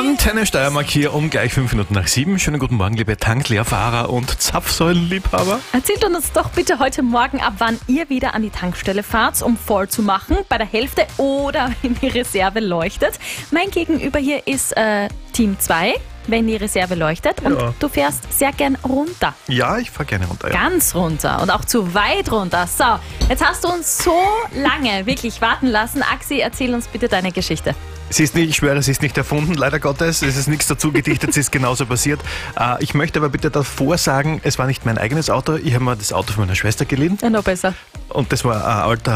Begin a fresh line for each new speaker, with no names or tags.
Antenne Steiermark hier um gleich 7:05. Schönen guten Morgen, liebe Tankleerfahrer und Zapfsäulenliebhaber.
Erzählt uns doch bitte heute Morgen, ab wann ihr wieder an die Tankstelle fahrt, um voll zu machen, bei der Hälfte oder wenn die Reserve leuchtet. Mein Gegenüber hier ist Team 2, wenn die Reserve leuchtet, und
Ja.
du fährst sehr gern runter.
Ja, ich fahre gerne runter. Ja.
Ganz runter und auch zu weit runter. So, jetzt hast du uns so lange wirklich warten lassen. Axi, erzähl uns bitte deine Geschichte.
Sie ist nicht, ich schwöre, sie ist nicht erfunden, leider Gottes. Es ist nichts dazu gedichtet, sie ist genauso passiert. Ich möchte aber bitte davor sagen, es war nicht mein eigenes Auto. Ich habe mir das Auto von meiner Schwester geliehen.
Ja, noch besser.
Und das war ein alter